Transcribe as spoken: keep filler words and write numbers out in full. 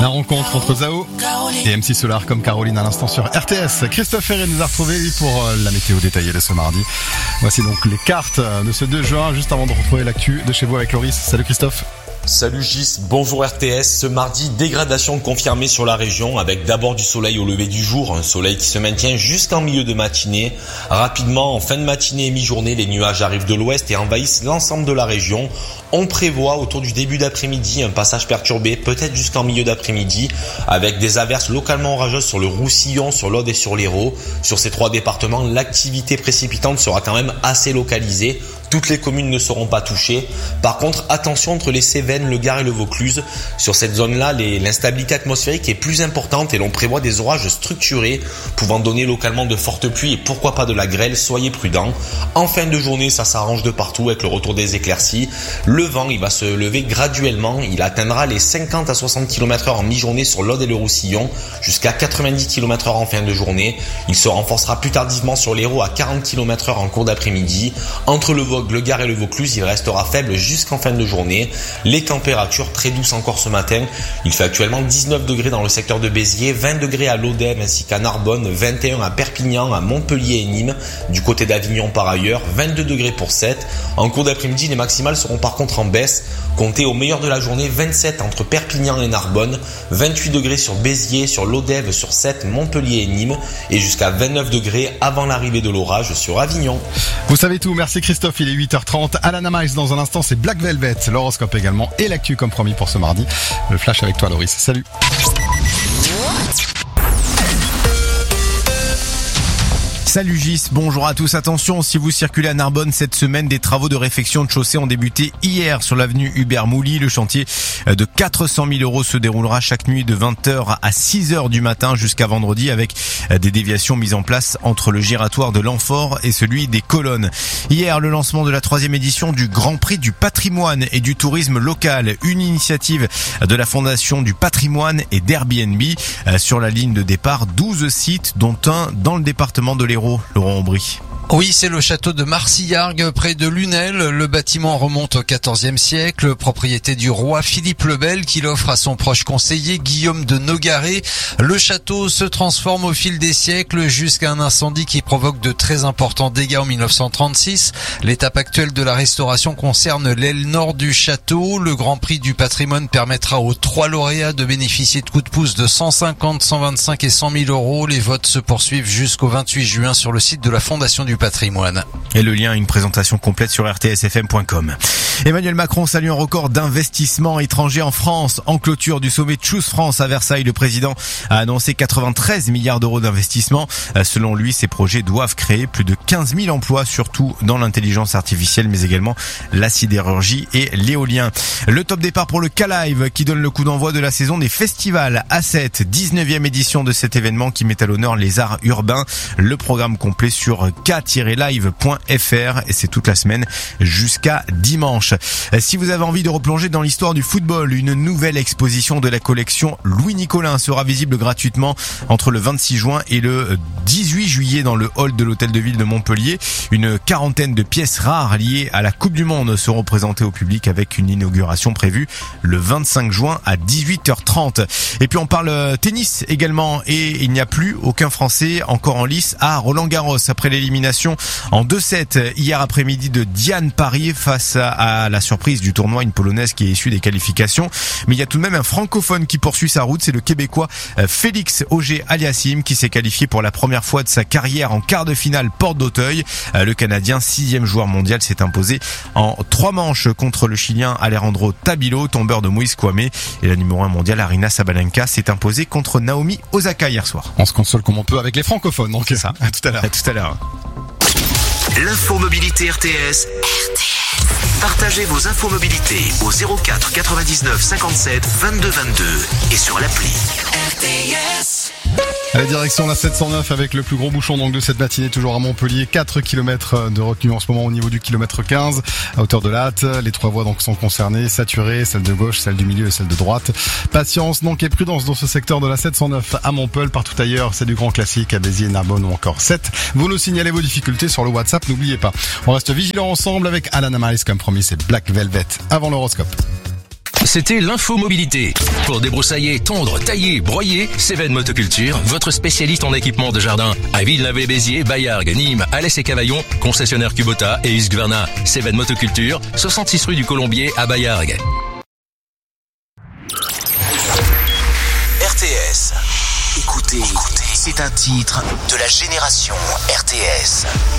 La rencontre entre Zao et M C Solar comme Caroline à l'instant sur R T S. Christophe Ferré nous a retrouvés pour la météo détaillée de ce mardi. Voici donc les cartes de ce deux juin, juste avant de retrouver l'actu de chez vous avec Loris. Salut Christophe. Salut Gis, bonjour R T S. Ce mardi, dégradation confirmée sur la région avec d'abord du soleil au lever du jour, un soleil qui se maintient jusqu'en milieu de matinée. Rapidement, en fin de matinée et mi-journée, les nuages arrivent de l'ouest et envahissent l'ensemble de la région. On prévoit autour du début d'après-midi un passage perturbé, peut-être jusqu'en milieu d'après-midi, avec des averses localement orageuses sur le Roussillon, sur l'Aude et sur l'Hérault. Sur ces trois départements, l'activité précipitante sera quand même assez localisée. Toutes les communes ne seront pas touchées. Par contre, attention entre les Cévennes, le Gard et le Vaucluse. Sur cette zone-là, les, l'instabilité atmosphérique est plus importante et l'on prévoit des orages structurés pouvant donner localement de fortes pluies et pourquoi pas de la grêle. Soyez prudents. En fin de journée, ça s'arrange de partout avec le retour des éclaircies. Le vent, il va se lever graduellement. Il atteindra les cinquante à soixante kilomètres heure en mi-journée sur l'Aude et le Roussillon, jusqu'à quatre-vingt-dix kilomètres heure en fin de journée. Il se renforcera plus tardivement sur l'Hérault à quarante kilomètres heure en cours d'après-midi. Entre le Vaud, le Gard et le Vaucluse, il restera faible jusqu'en fin de journée. Les températures très douces encore ce matin. Il fait actuellement dix-neuf degrés dans le secteur de Béziers, vingt degrés à Lodève ainsi qu'à Narbonne, vingt et un à Perpignan, à Montpellier et Nîmes. Du côté d'Avignon par ailleurs, vingt-deux degrés pour Sète. En cours d'après-midi, les maximales seront par contre en baisse. Comptez au meilleur de la journée vingt-sept entre Perpignan et Narbonne, vingt-huit degrés sur Béziers, sur Lodève, sur Sète, Montpellier et Nîmes et jusqu'à vingt-neuf degrés avant l'arrivée de l'orage sur Avignon. Vous savez tout, merci Christophe, il est huit heures trente. Alana Miles dans un instant, c'est Black Velvet, l'horoscope également et l'actu comme promis pour ce mardi. Le flash avec toi Loris, salut. Salut Gis, bonjour à tous. Attention, si vous circulez à Narbonne cette semaine, des travaux de réfection de chaussée ont débuté hier sur l'avenue Hubert Mouly. Le chantier de quatre cent mille euros se déroulera chaque nuit de vingt heures à six heures du matin jusqu'à vendredi avec des déviations mises en place entre le giratoire de l'Amphore et celui des colonnes. Hier, le lancement de la troisième édition du Grand Prix du patrimoine et du tourisme local, une initiative de la Fondation du patrimoine et d'Airbnb. Sur la ligne de départ, douze sites dont un dans le département de l'Hérault. Laurent Aubry. Oui, c'est le château de Marcillargues, près de Lunel. Le bâtiment remonte au quatorzième siècle, propriété du roi Philippe le Bel qui l'offre à son proche conseiller Guillaume de Nogaret. Le château se transforme au fil des siècles jusqu'à un incendie qui provoque de très importants dégâts en mille neuf cent trente-six. L'étape actuelle de la restauration concerne l'aile nord du château. Le Grand Prix du patrimoine permettra aux trois lauréats de bénéficier de coups de pouce de cent cinquante, cent vingt-cinq et cent mille euros. Les votes se poursuivent jusqu'au vingt-huit juin sur le site de la Fondation du patrimoine. Et le lien à une présentation complète sur r t s f m point com. Emmanuel Macron salue un record d'investissement étranger en France. En clôture du sommet Choose France à Versailles, le président a annoncé quatre-vingt-treize milliards d'euros d'investissement. Selon lui, ces projets doivent créer plus de quinze mille emplois, surtout dans l'intelligence artificielle, mais également la sidérurgie et l'éolien. Le top départ pour le K-Live qui donne le coup d'envoi de la saison des festivals A sept, dix-neuvième édition de cet événement qui met à l'honneur les arts urbains. Le programme complet sur k tiret live point f r et c'est toute la semaine jusqu'à dimanche. Si vous avez envie de replonger dans l'histoire du football, une nouvelle exposition de la collection Louis Nicolin sera visible gratuitement entre le vingt-six juin et le dix-huit juillet dans le hall de l'hôtel de ville de Montpellier. Une quarantaine de pièces rares liées à la Coupe du Monde seront présentées au public avec une inauguration prévue le vingt-cinq juin à dix-huit heures trente. Et puis on parle tennis également et il n'y a plus aucun Français encore en lice à Roland-Garros après l'élimination en deux sept hier après-midi de Diane Parry face à la surprise du tournoi, une Polonaise qui est issue des qualifications. Mais il y a tout de même un francophone qui poursuit sa route, c'est le Québécois Félix Auger-Aliassime qui s'est qualifié pour la première fois de sa carrière en quart de finale porte d'Auteuil. Le Canadien, sixième joueur mondial, s'est imposé en trois manches contre le Chilien Alejandro Tabilo, tombeur de Moïse Kwame. Et la numéro un mondiale Aryna Sabalenka s'est imposée contre Naomi Osaka hier soir. On se console comme on peut avec les francophones, donc c'est ça. À tout à l'heure. À tout à l'heure. L'info mobilité R T S. R T S. Partagez vos infos mobilité au zéro quatre quatre-vingt-dix-neuf cinquante-sept vingt-deux vingt-deux et sur l'appli R T S. Allez, direction la sept cent neuf avec le plus gros bouchon donc de cette matinée, toujours à Montpellier. quatre kilomètres de retenue en ce moment au niveau du kilomètre quinze, à hauteur de la Hâte. Les trois voies donc sont concernées, saturées, celle de gauche, celle du milieu et celle de droite. Patience donc et prudence dans ce secteur de la sept cent neuf à Montpellier. Partout ailleurs, c'est du grand classique à Béziers, Narbonne ou encore Sète. Vous nous signalez vos difficultés sur le WhatsApp, n'oubliez pas. On reste vigilants ensemble avec Alana Miles comme promis, c'est Black Velvet avant l'horoscope. C'était l'info mobilité. Pour débroussailler, tondre, tailler, broyer, Cévennes Motoculture, votre spécialiste en équipement de jardin. À Villeneuve-et-Béziers, Baillargues, Nîmes, Alès et Cavaillon, concessionnaire Kubota et Husqvarna. Cévennes Motoculture, soixante-six rue du Colombier à Baillargues. R T S. Écoutez, écoutez, c'est un titre de la génération R T S.